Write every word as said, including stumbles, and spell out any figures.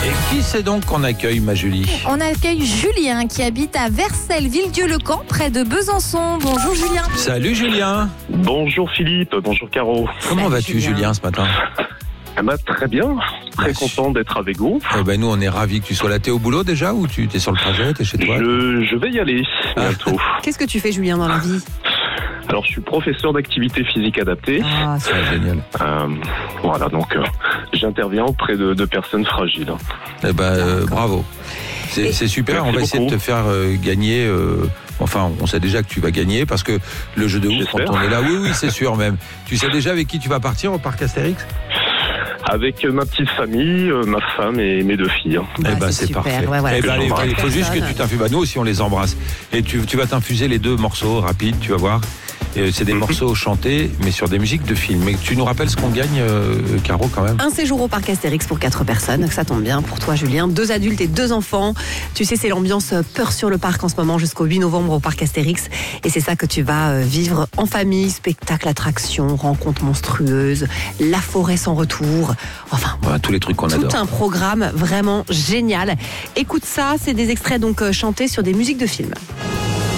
Et qui c'est donc qu'on accueille, ma Julie ? On accueille Julien qui habite à Vercelles, Villedieu-le-Camp, près de Besançon. Bonjour Julien. Salut Julien. Bonjour Philippe, bonjour Caro. Comment Salut, vas-tu Julien. Julien ce matin ? Ah bah, très bien, très Ah, content d'être avec vous. Eh ben nous on est ravis que tu sois là. T'es au boulot déjà ou tu es sur le trajet, t'es chez toi ? Je, je vais y aller Ah. bientôt. Qu'est-ce que tu fais Julien dans la vie ? Alors je suis professeur d'activité physique adaptée. Ah, C'est génial. Euh, voilà, donc euh, j'interviens auprès de, de personnes fragiles. Eh ben euh, bravo. C'est, c'est super. Merci On va essayer de beaucoup. te faire euh, gagner. Euh, enfin, on sait déjà que tu vas gagner parce que le jeu de ouf quand J'espère. on est là. Oui, oui, c'est sûr même. Tu sais déjà avec qui tu vas partir au parc Astérix ? Avec euh, ma petite famille, euh, ma femme et mes deux filles. hein. Bah, eh ben c'est c'est super. parfait. Ouais, voilà, Eh ben, c'est allez, bon. il faut juste que tu t'infuses. Bah, nous aussi on les embrasse. Et tu, tu vas t'infuser les deux morceaux rapides, tu vas voir. Et c'est des Mhm. morceaux chantés, mais sur des musiques de films. Mais tu nous rappelles ce qu'on gagne, euh, Caro, quand même ? Un séjour au parc Astérix pour quatre personnes, ça tombe bien pour toi Julien. Deux adultes et deux enfants. Tu sais, c'est l'ambiance peur sur le parc en ce moment jusqu'au huit novembre au parc Astérix. Et c'est ça que tu vas euh, vivre en famille, spectacle, attraction, rencontres monstrueuses, la forêt sans retour. Enfin, Voilà, tous les trucs qu'on tout adore. un programme vraiment génial. Écoute ça, c'est des extraits donc euh, chantés sur des musiques de films.